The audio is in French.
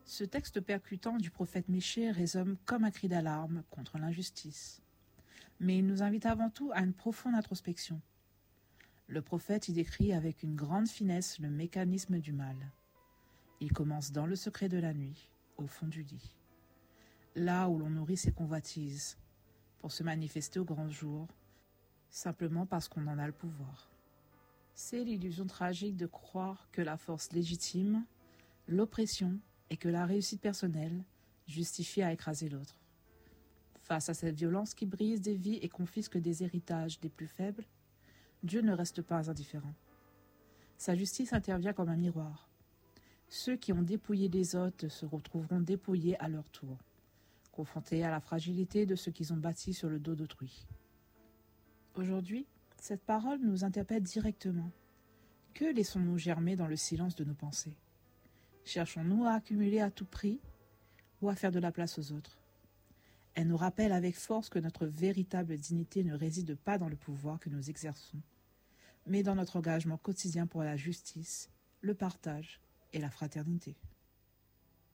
Ce texte percutant du prophète Michée résonne comme un cri d'alarme contre l'injustice. Mais il nous invite avant tout à une profonde introspection. Le prophète y décrit avec une grande finesse le mécanisme du mal. Il commence dans le secret de la nuit, au fond du lit. Là où l'on nourrit ses convoitises, pour se manifester au grand jour, simplement parce qu'on en a le pouvoir. C'est l'illusion tragique de croire que la force légitime, l'oppression et que la réussite personnelle justifient à écraser l'autre. Face à cette violence qui brise des vies et confisque des héritages des plus faibles, Dieu ne reste pas indifférent. Sa justice intervient comme un miroir. Ceux qui ont dépouillé les autres se retrouveront dépouillés à leur tour, confrontés à la fragilité de ce qu'ils ont bâti sur le dos d'autrui. Aujourd'hui, cette parole nous interpelle directement. Que laissons-nous germer dans le silence de nos pensées? Cherchons-nous à accumuler à tout prix ou à faire de la place aux autres? Elle nous rappelle avec force que notre véritable dignité ne réside pas dans le pouvoir que nous exerçons, mais dans notre engagement quotidien pour la justice, le partage et la fraternité.